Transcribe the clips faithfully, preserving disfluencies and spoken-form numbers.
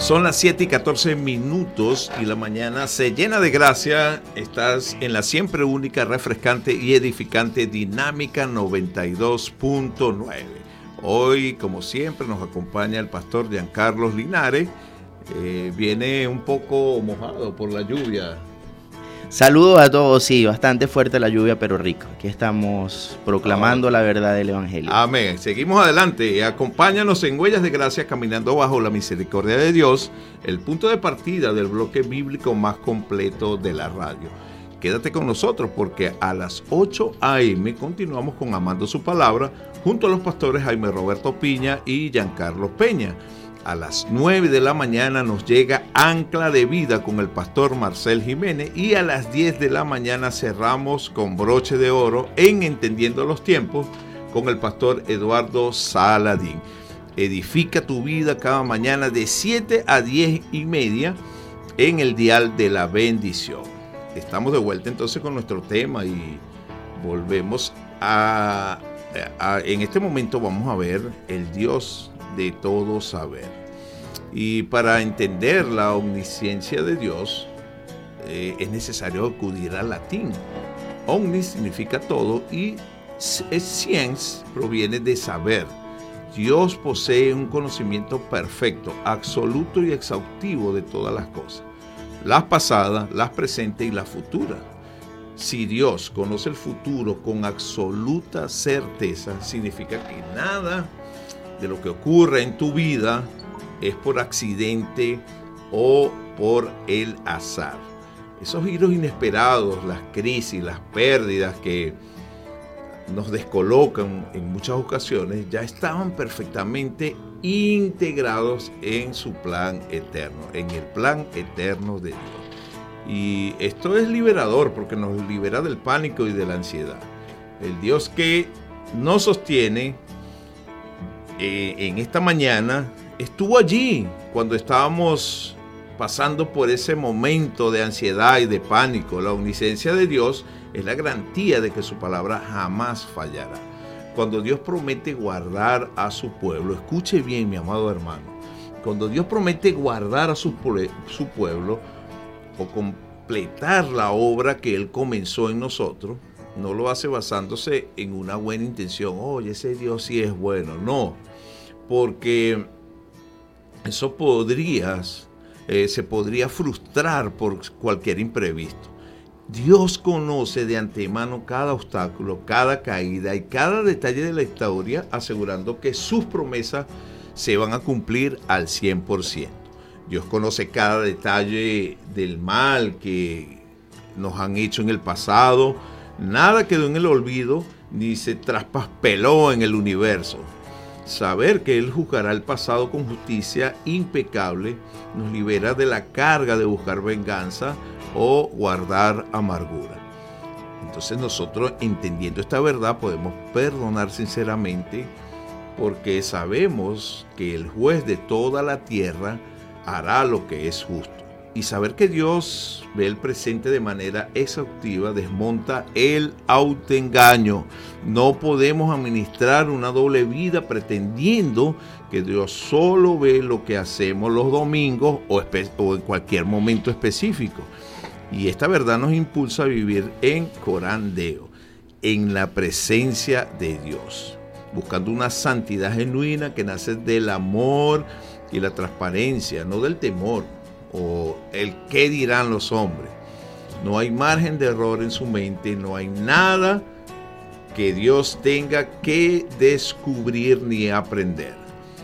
Son las siete y catorce minutos y la mañana se llena de gracia. Estás en la siempre única, refrescante y edificante Dinámica noventa y dos punto nueve. Hoy, como siempre, nos acompaña el pastor Giancarlo Linares. Eh, viene un poco mojado por la lluvia. Saludos a todos, sí, bastante fuerte la lluvia, pero rico. Aquí estamos proclamando oh. la verdad del Evangelio. Amén. Seguimos adelante. Acompáñanos en Huellas de Gracia, caminando bajo la misericordia de Dios, el punto de partida del bloque bíblico más completo de la radio. Quédate con nosotros porque a las ocho a eme continuamos con Amando su Palabra junto a los pastores Jaime Roberto Piña y Giancarlo Peña. A las nueve de la mañana nos llega Ancla de Vida con el pastor Marcel Jiménez y a las diez de la mañana cerramos con broche de oro en Entendiendo los Tiempos con el pastor Eduardo Saladín. Edifica tu vida cada mañana de siete a diez y media en el dial de la bendición. Estamos de vuelta entonces con nuestro tema y volvemos a, a en este momento vamos a ver el Dios de todo saber. Y para entender la omnisciencia de Dios eh, es necesario acudir al latín. Omnis significa todo y science proviene de saber. Dios posee un conocimiento perfecto, absoluto y exhaustivo de todas las cosas, las pasadas, las presentes y las futuras. Si Dios conoce el futuro con absoluta certeza, significa que nada de lo que ocurre en tu vida es por accidente o por el azar. Esos giros inesperados, las crisis, las pérdidas que nos descolocan en muchas ocasiones, ya estaban perfectamente integrados en su plan eterno, en el plan eterno de Dios. Y esto es liberador porque nos libera del pánico y de la ansiedad. El Dios que nos sostiene Eh, en esta mañana estuvo allí cuando estábamos pasando por ese momento de ansiedad y de pánico. La omnisciencia de Dios es la garantía de que su palabra jamás fallará. Cuando Dios promete guardar a su pueblo, escuche bien, mi amado hermano, cuando Dios promete guardar a su, su pueblo o completar la obra que Él comenzó en nosotros, no lo hace basándose en una buena intención. Oye, ese Dios sí es bueno. No, porque eso podrías, eh, se podría frustrar por cualquier imprevisto. Dios conoce de antemano cada obstáculo, cada caída y cada detalle de la historia, asegurando que sus promesas se van a cumplir al cien por ciento. Dios conoce cada detalle del mal que nos han hecho en el pasado. Nada quedó en el olvido, ni se traspapeló en el universo. Saber que Él juzgará el pasado con justicia impecable nos libera de la carga de buscar venganza o guardar amargura. Entonces nosotros, entendiendo esta verdad, podemos perdonar sinceramente porque sabemos que el juez de toda la tierra hará lo que es justo. Y saber que Dios ve el presente de manera exhaustiva desmonta el autoengaño. No podemos administrar una doble vida pretendiendo que Dios solo ve lo que hacemos los domingos o, espe- o en cualquier momento específico. Y esta verdad nos impulsa a vivir en Corán Deo, en la presencia de Dios, buscando una santidad genuina que nace del amor y la transparencia, no del temor o el qué dirán los hombres. No hay margen de error en su mente, no hay nada que Dios tenga que descubrir ni aprender.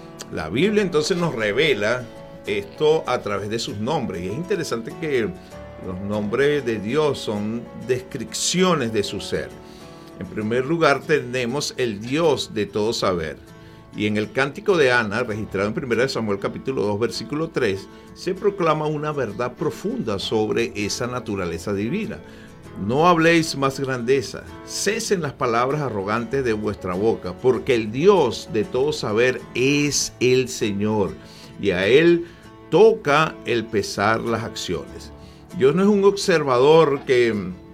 La Biblia entonces nos revela esto a través de sus nombres. Y es interesante que los nombres de Dios son descripciones de su ser. En primer lugar tenemos el Dios de todo saber. Y en el Cántico de Ana, registrado en primera de Samuel capítulo dos, versículo tres, se proclama una verdad profunda sobre esa naturaleza divina. No habléis más grandeza, cesen las palabras arrogantes de vuestra boca, porque el Dios de todo saber es el Señor, y a Él toca el pesar las acciones. Dios no es un observador que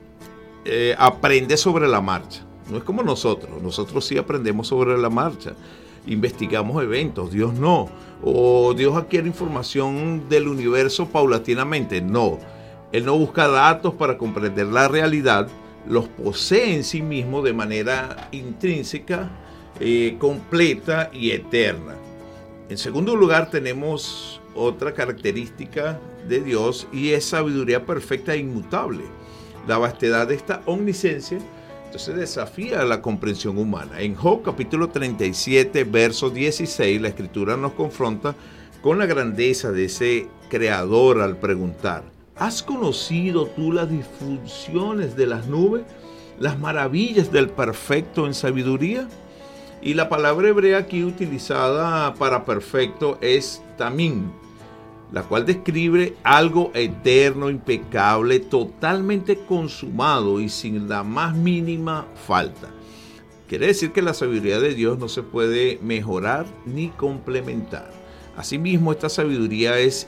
eh, aprende sobre la marcha. No es como nosotros. Nosotros sí aprendemos sobre la marcha. Investigamos eventos. Dios no. o Dios adquiere información del universo paulatinamente. No, Él no busca datos para comprender la realidad, los posee en sí mismo de manera intrínseca, eh, completa y eterna. En segundo lugar, tenemos otra característica de Dios y es sabiduría perfecta e inmutable. La vastedad de esta omnisciencia entonces desafía la comprensión humana. En Job capítulo treinta y siete, verso dieciséis, la Escritura nos confronta con la grandeza de ese Creador al preguntar: ¿has conocido tú las disfunciones de las nubes, las maravillas del perfecto en sabiduría? Y la palabra hebrea aquí utilizada para perfecto es tamim, la cual describe algo eterno, impecable, totalmente consumado y sin la más mínima falta. Quiere decir que la sabiduría de Dios no se puede mejorar ni complementar. Asimismo, esta sabiduría es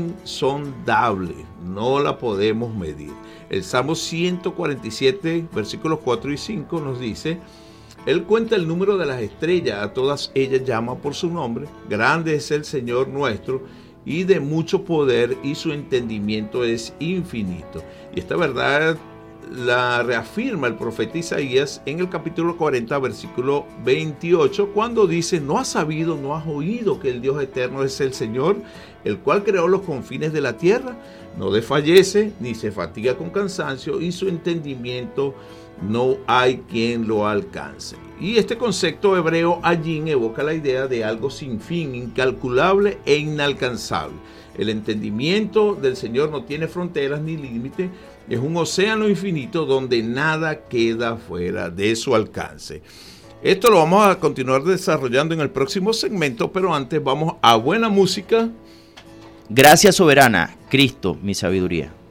insondable, no la podemos medir. El Salmo ciento cuarenta y siete, versículos cuatro y cinco nos dice: Él cuenta el número de las estrellas, a todas ellas llama por su nombre. Grande es el Señor nuestro y de mucho poder, y su entendimiento es infinito. Y esta verdad la reafirma el profeta Isaías en el capítulo cuarenta, versículo veintiocho, cuando dice: ¿no has sabido, no has oído que el Dios eterno es el Señor, el cual creó los confines de la tierra? No desfallece, ni se fatiga con cansancio, y su entendimiento no hay quien lo alcance. Y este concepto hebreo allí evoca la idea de algo sin fin, incalculable e inalcanzable. El entendimiento del Señor no tiene fronteras ni límites, es un océano infinito donde nada queda fuera de su alcance. Esto lo vamos a continuar desarrollando en el próximo segmento, pero antes vamos a buena música. Gracias soberana, Cristo, mi sabiduría.